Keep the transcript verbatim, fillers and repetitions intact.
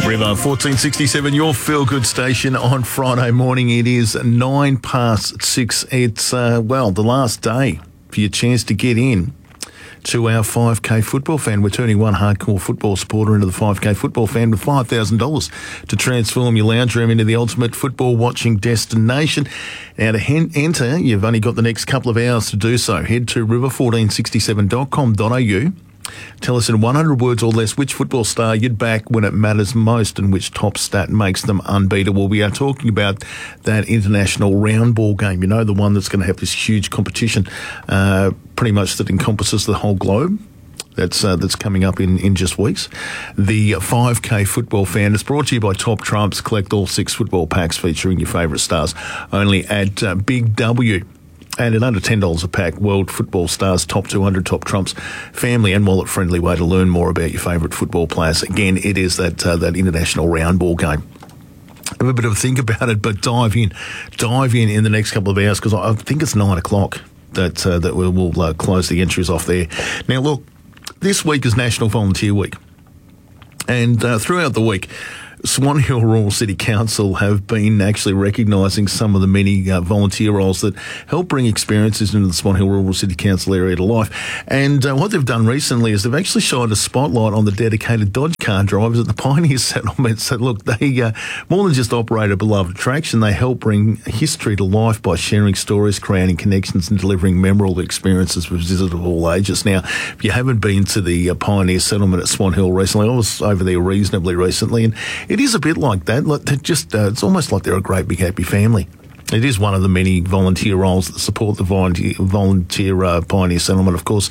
River, fourteen sixty-seven, your feel-good station on Friday morning. It is nine past six. It's, uh, well, the last day for your chance to get in to our five K football fan. We're turning one hardcore football supporter into the five K football fan with five thousand dollars to transform your lounge room into the ultimate football watching destination. Now, to hen- enter, you've only got the next couple of hours to do so. Head to river fourteen sixty-seven dot com dot a u. Tell us in one hundred words or less which football star you'd back when it matters most and which top stat makes them unbeatable. We are talking about that international round ball game, you know, the one that's going to have this huge competition, uh, pretty much that encompasses the whole globe. That's uh, that's coming up in, in just weeks. The five K football fan is brought to you by Top Trumps. Collect all six football packs featuring your favourite stars only at uh, Big W. And at under ten dollars a pack, World Football Stars Top two hundred Top Trumps, family and wallet-friendly way to learn more about your favourite football players. Again, it is that uh, that international round ball game. Have a bit of a think about it, but dive in. Dive in in the next couple of hours, because I think it's nine o'clock that, uh, that we'll, we'll uh, close the entries off there. Now, look, this week is National Volunteer Week. And uh, throughout the week, Swan Hill Rural City Council have been actually recognising some of the many uh, volunteer roles that help bring experiences into the Swan Hill Rural City Council area to life. And uh, what they've done recently is they've actually shined a spotlight on the dedicated Dodge car drivers at the Pioneer Settlement. So, look, they, uh, more than just operate a beloved attraction, they help bring history to life by sharing stories, creating connections and delivering memorable experiences for visitors of all ages. Now, if you haven't been to the uh, Pioneer Settlement at Swan Hill recently, I was over there reasonably recently, and it is a bit like that. Like they're just, uh, it's almost like they're a great big happy family. It is one of the many volunteer roles that support the volunteer, volunteer uh, Pioneer Settlement. Of course,